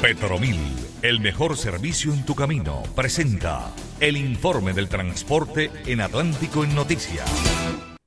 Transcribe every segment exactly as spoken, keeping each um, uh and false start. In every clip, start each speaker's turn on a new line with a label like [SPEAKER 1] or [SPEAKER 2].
[SPEAKER 1] Petromil, el mejor servicio en tu camino, presenta el informe del transporte en Atlántico en Noticias.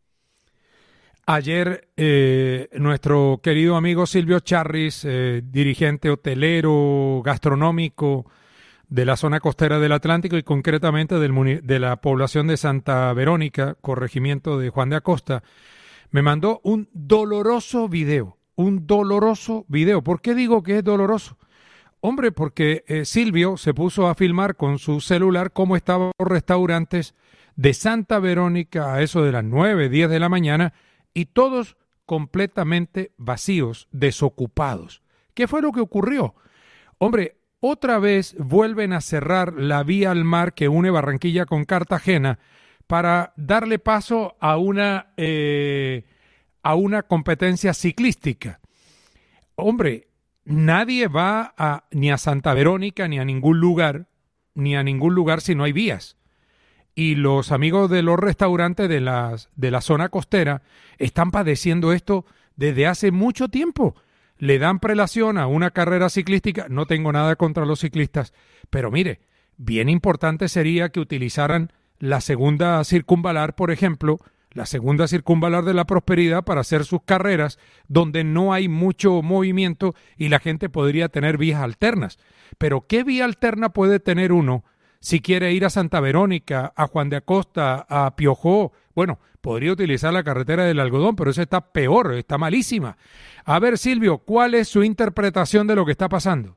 [SPEAKER 2] Ayer eh, nuestro querido amigo Silvio Charris, eh, dirigente hotelero, gastronómico de la zona costera del Atlántico y concretamente del muni- de la población de Santa Verónica, corregimiento de Juan de Acosta, me mandó un doloroso video, un doloroso video. ¿Por qué digo que es doloroso? Hombre, porque eh, Silvio se puso a filmar con su celular cómo estaban los restaurantes de Santa Verónica a eso de las nueve, diez de la mañana y todos completamente vacíos, desocupados. ¿Qué fue lo que ocurrió? Hombre, otra vez vuelven a cerrar la vía al mar que une Barranquilla con Cartagena para darle paso a una, eh, a una competencia ciclística. Hombre, nadie va a, ni a Santa Verónica ni a ningún lugar, ni a ningún lugar si no hay vías. Y los amigos de los restaurantes de, las, de la zona costera están padeciendo esto desde hace mucho tiempo. Le dan prelación a una carrera ciclística. No tengo nada contra los ciclistas, pero mire, bien importante sería que utilizaran la segunda circunvalar, por ejemplo, la segunda circunvalar de la Prosperidad para hacer sus carreras donde no hay mucho movimiento y la gente podría tener vías alternas. Pero ¿qué vía alterna puede tener uno si quiere ir a Santa Verónica, a Juan de Acosta, a Piojó? Bueno, podría utilizar la carretera del Algodón, pero esa está peor, está malísima. A ver, Silvio, ¿cuál es su interpretación de lo que está pasando?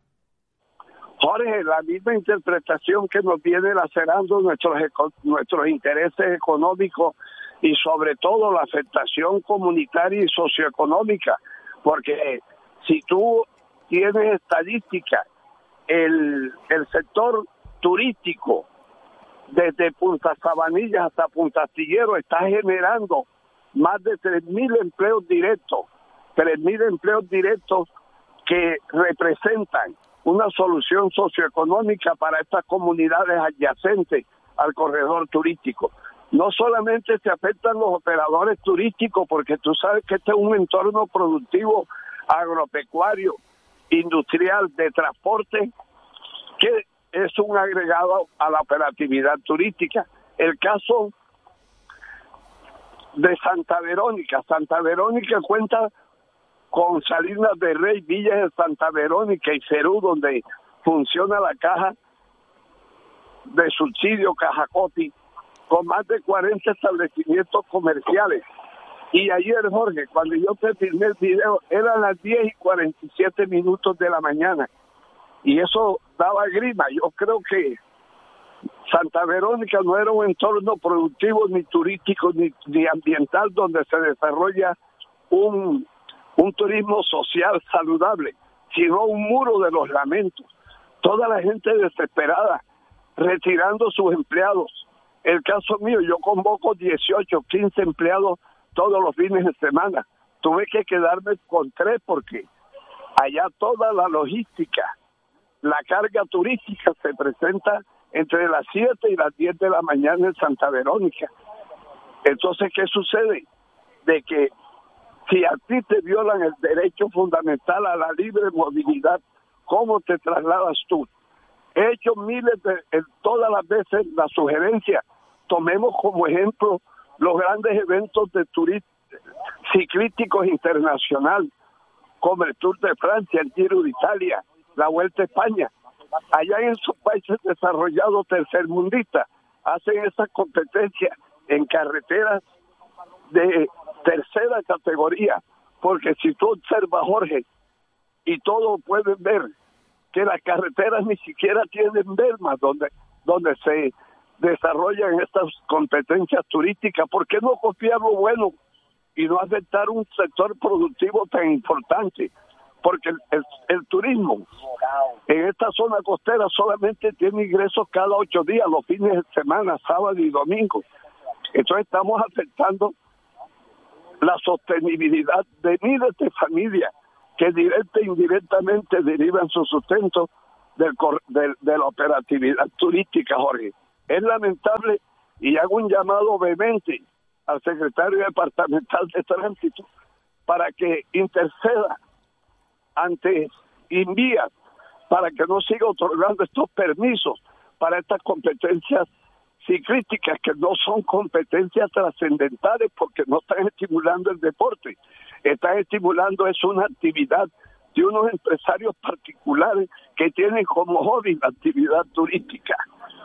[SPEAKER 3] Jorge, la misma interpretación que nos viene lacerando nuestros, nuestros intereses económicos y sobre todo la afectación comunitaria y socioeconómica, porque si tú tienes estadística, el, el sector turístico desde Punta Sabanillas hasta Punta Astillero está generando más de tres mil empleos directos, tres mil empleos directos que representan una solución socioeconómica para estas comunidades adyacentes al corredor turístico. No solamente se afectan los operadores turísticos, porque tú sabes que este es un entorno productivo agropecuario, industrial, de transporte, que es un agregado a la operatividad turística. El caso de Santa Verónica. Santa Verónica cuenta con Salinas de Rey, Villas de Santa Verónica y Cerú, donde funciona la caja de subsidio Caja Coti, con más de cuarenta establecimientos comerciales. Y ayer, Jorge, cuando yo te filmé el video, eran las diez y cuarenta y siete minutos de la mañana. Y eso daba grima. Yo creo que Santa Verónica no era un entorno productivo, ni turístico, ni, ni ambiental, donde se desarrolla un, un turismo social saludable, sino un muro de los lamentos. Toda la gente desesperada, retirando sus empleados. El caso mío, yo convoco dieciocho, quince empleados todos los fines de semana. Tuve que quedarme con tres porque allá toda la logística, la carga turística se presenta entre las siete y las diez de la mañana en Santa Verónica. Entonces, ¿qué sucede? De que si a ti te violan el derecho fundamental a la libre movilidad, ¿cómo te trasladas tú? He hecho miles de, en todas las veces la sugerencia, tomemos como ejemplo los grandes eventos de turismo ciclísticos internacional, como el Tour de Francia, el Giro de Italia, la Vuelta a España. Allá en esos países desarrollados tercermundistas hacen esas competencias en carreteras de tercera categoría, porque si tú observas, Jorge, y todos pueden ver que las carreteras ni siquiera tienen bermas donde, donde se desarrollan estas competencias turísticas. ¿Por qué no copiar lo bueno y no afectar un sector productivo tan importante? Porque el, el, el turismo en esta zona costera solamente tiene ingresos cada ocho días, los fines de semana, sábado y domingo. Entonces estamos afectando la sostenibilidad de miles de familias que directa e indirectamente derivan su sustento del, del, de la operatividad turística, Jorge. Es lamentable y hago un llamado vehemente al secretario departamental de Tránsito para que interceda ante Invías para que no siga otorgando estos permisos para estas competencias ciclísticas que no son competencias trascendentales porque no están estimulando el deporte, están estimulando es una actividad de unos empresarios particulares que tienen como hobby la actividad turística.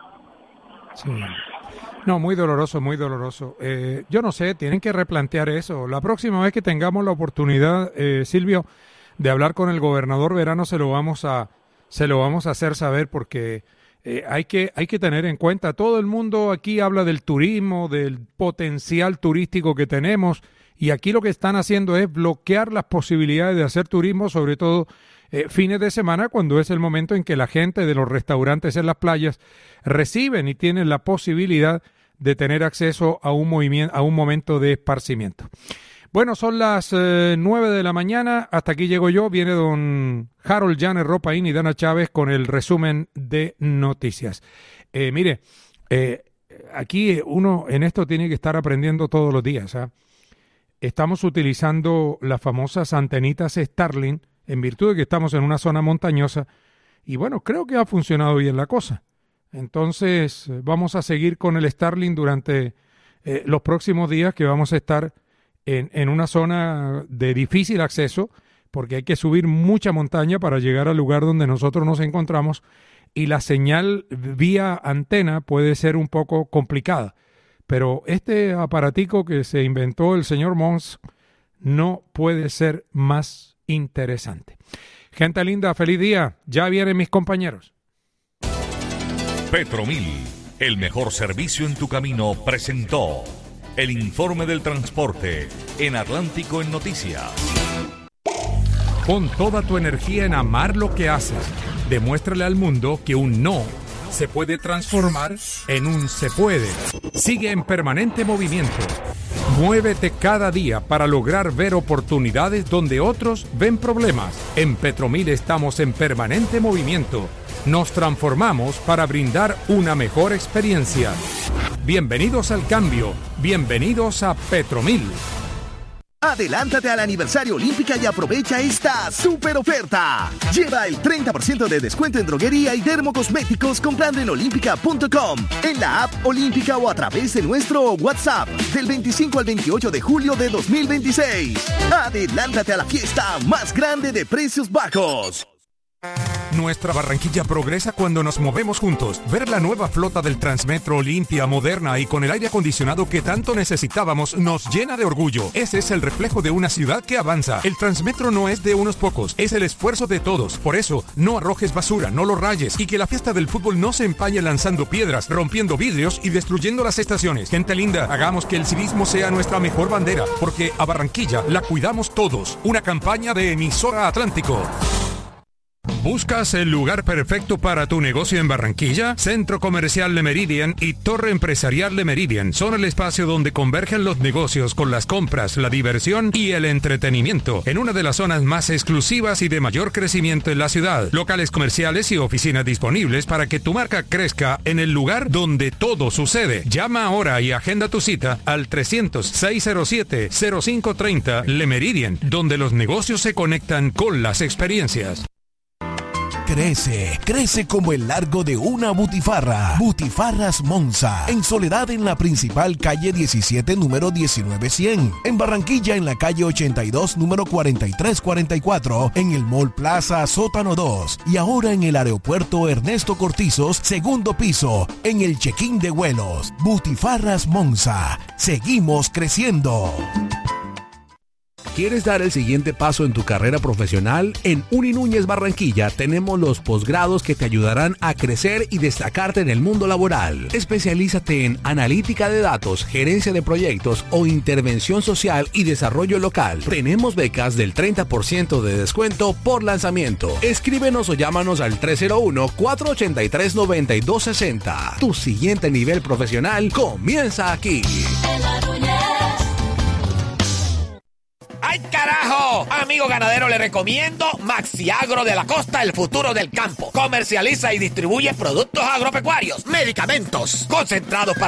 [SPEAKER 2] Sí. No, muy doloroso, muy doloroso. Eh, yo no sé, tienen que replantear eso. La próxima vez que tengamos la oportunidad, eh, Silvio, de hablar con el gobernador Verano, se lo vamos a, se lo vamos a hacer saber porque eh, hay que, hay que tener en cuenta. Todo el mundo aquí habla del turismo, del potencial turístico que tenemos, y aquí lo que están haciendo es bloquear las posibilidades de hacer turismo, sobre todo Eh, fines de semana, cuando es el momento en que la gente de los restaurantes en las playas reciben y tienen la posibilidad de tener acceso a un movimiento, a un momento de esparcimiento. Bueno, son las eh, nueve de la mañana, hasta aquí llego yo, viene don Harold Llanes Ropaín y Dana Chávez con el resumen de noticias. Eh, mire, eh, aquí uno en esto tiene que estar aprendiendo todos los días, ¿eh? Estamos utilizando las famosas antenitas Starlink, en virtud de que estamos en una zona montañosa, y bueno, creo que ha funcionado bien la cosa. Entonces, vamos a seguir con el Starlink durante eh, los próximos días, que vamos a estar en, en una zona de difícil acceso, porque hay que subir mucha montaña para llegar al lugar donde nosotros nos encontramos, y la señal vía antena puede ser un poco complicada. Pero este aparatico que se inventó el señor Mons no puede ser más interesante. Gente linda, feliz día. Ya vienen mis compañeros.
[SPEAKER 1] Petromil, el mejor servicio en tu camino, presentó el informe del transporte en Atlántico en Noticias. Pon toda tu energía en amar lo que haces. Demuéstrale al mundo que un no se puede transformar en un se puede. Sigue en permanente movimiento. Muévete cada día para lograr ver oportunidades donde otros ven problemas. En Petromil estamos en permanente movimiento. Nos transformamos para brindar una mejor experiencia. Bienvenidos al cambio. Bienvenidos a Petromil.
[SPEAKER 4] Adelántate al aniversario Olímpica y aprovecha esta super oferta. Lleva el treinta por ciento de descuento en droguería y dermocosméticos comprando en olímpica punto com, en la app Olímpica o a través de nuestro WhatsApp del veinticinco al veintiocho de julio de dos mil veintiséis. Adelántate a la fiesta más grande de precios bajos.
[SPEAKER 5] Nuestra Barranquilla progresa cuando nos movemos juntos. Ver la nueva flota del Transmetro limpia, moderna y con el aire acondicionado que tanto necesitábamos nos llena de orgullo. Ese es el reflejo de una ciudad que avanza. El Transmetro no es de unos pocos, es el esfuerzo de todos. Por eso, no arrojes basura, no lo rayes y que la fiesta del fútbol no se empañe lanzando piedras, rompiendo vidrios y destruyendo las estaciones. Gente linda, hagamos que el civismo sea nuestra mejor bandera, porque a Barranquilla la cuidamos todos. Una campaña de Emisora Atlántico. ¿Buscas el lugar perfecto para tu negocio en Barranquilla? Centro Comercial Le Méridien y Torre Empresarial Le Méridien son el espacio donde convergen los negocios con las compras, la diversión y el entretenimiento, en una de las zonas más exclusivas y de mayor crecimiento en la ciudad. Locales comerciales y oficinas disponibles para que tu marca crezca en el lugar donde todo sucede. Llama ahora y agenda tu cita al trescientos, seiscientos siete, cero cinco treinta Le Méridien, donde los negocios se conectan con las experiencias.
[SPEAKER 6] Crece, crece como el largo de una butifarra. Butifarras Monza, en Soledad en la principal calle diecisiete, número diecinueve cien. En Barranquilla en la calle ochenta y dos, número cuarenta y tres cuarenta y cuatro. En el Mall Plaza Sótano dos. Y ahora en el aeropuerto Ernesto Cortizos, segundo piso, en el check-in de vuelos. Butifarras Monza, seguimos creciendo.
[SPEAKER 7] ¿Quieres dar el siguiente paso en tu carrera profesional? En Uni Núñez Barranquilla tenemos los posgrados que te ayudarán a crecer y destacarte en el mundo laboral. Especialízate en analítica de datos, gerencia de proyectos o intervención social y desarrollo local. Tenemos becas del treinta por ciento de descuento por lanzamiento. Escríbenos o llámanos al tres cero uno, cuatro ocho tres, nueve dos seis cero. Tu siguiente nivel profesional comienza aquí.
[SPEAKER 8] ¡Ay, carajo! Amigo ganadero, le recomiendo Maxiagro de la Costa, el futuro del campo. Comercializa y distribuye productos agropecuarios, medicamentos, concentrados para